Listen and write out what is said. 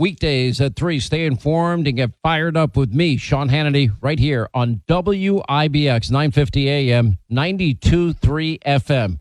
Weekdays at 3. Stay informed and get fired up with me, Sean Hannity, right here on WIBX 950 AM, 92.3 FM.